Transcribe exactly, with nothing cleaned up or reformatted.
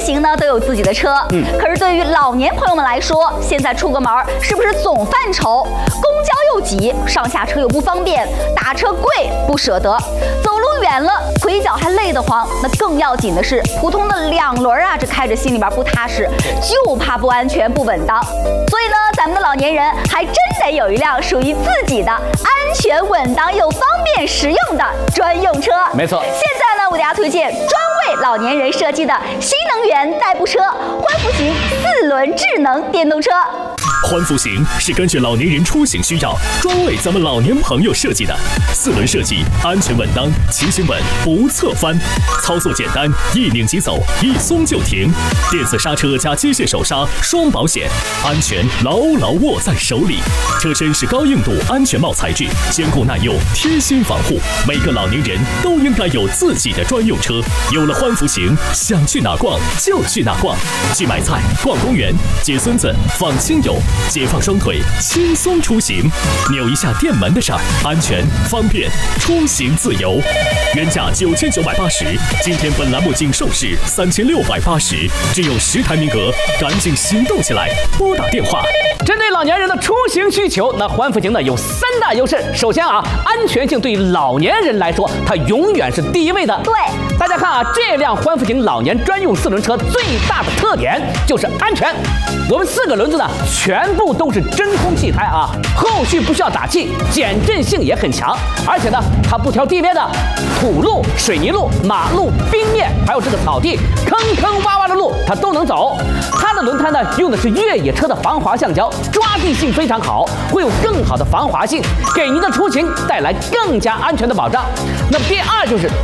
行呢都有自己的车，嗯，可是对于老年朋友们来说，现在出个门是不是总犯愁？公交又挤，上下车又不方便，打车贵不舍得，走路远了腿脚还累得慌。那更要紧的是，普通的两轮啊，这开着心里边不踏实，就怕不安全不稳当。所以呢，咱们的老年人还真得有一辆属于自己的安全稳当又方便实用的专用车。 没错， 现在呢，我给大家推荐专为老年人设计的新能源代步车欢福行四轮智能电动车。 欢福行是根据老年人出行需要，专为咱们老年朋友设计的。四轮设计，安全稳当，骑行稳不侧翻，操作简单，一拧即走，一松就停。电子刹车加机械手刹，双保险，安全牢牢握在手里。车身是高硬度安全帽材质，坚固耐用，贴心防护。每个老年人都应该有自己的专用车。有了欢福行，想去哪逛就去哪逛，去买菜、逛公园、接孙子、放亲友。解放双腿，轻松出行，扭一下电门的事儿，安全方便，出行自由。原价九千九百八十，今天本栏目仅售市三千六百八十，只有十台名额，赶紧行动起来，拨打电话。 针对老年人的出行需求，那欢福行呢有三大优势。首先啊，安全性对于老年人来说，它永远是第一位的。 对， 大家看啊，这辆欢福行老年专用四轮车最大的特点就是安全。我们四个轮子呢，全部都是真空气胎啊，后续不需要打气，减震性也很强。而且呢，它不挑地面的，土路、水泥路、马路、冰面，还有这个草地，坑坑洼洼的路它都能走。它的轮胎呢，用的是越野车的防滑橡胶，抓地性非常好，会有更好的防滑性，给您的出行带来更加安全的保障。那么第二就是